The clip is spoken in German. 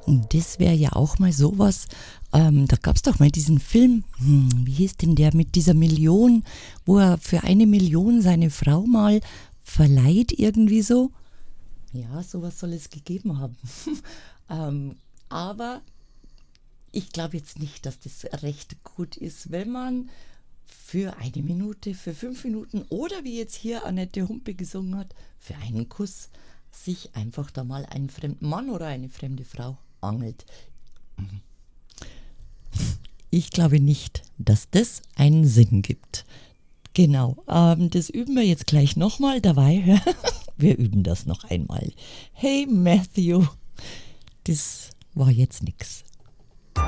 Das wäre ja auch mal sowas. Da gab es doch mal diesen Film, wie hieß denn der mit dieser Million, wo er für 1 Million seine Frau mal verleiht, irgendwie so. Ja, sowas soll es gegeben haben. Aber ich glaube jetzt nicht, dass das recht gut ist, wenn man für 1 Minute, für 5 Minuten oder wie jetzt hier Annette Humpe gesungen hat, für einen Kuss sich einfach da mal einen fremden Mann oder eine fremde Frau angelt. Ich glaube nicht, dass das einen Sinn gibt. Genau, das üben wir jetzt gleich nochmal dabei. Wir üben das noch einmal. Hey Matthew, das war jetzt nix.